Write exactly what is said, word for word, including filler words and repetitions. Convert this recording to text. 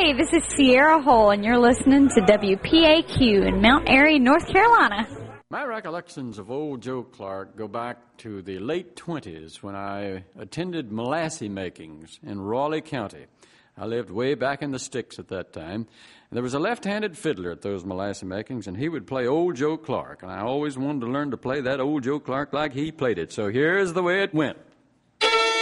Hey, this is Sierra Hole, and you're listening to W P A Q in Mount Airy, North Carolina. My recollections of old Joe Clark go back to the late twenties when I attended molasse makings in Raleigh County. I lived way back in the sticks at that time. And there was a left-handed fiddler at those molasse makings, and he would play old Joe Clark. And I always wanted to learn to play that old Joe Clark like he played it. So here's the way it went.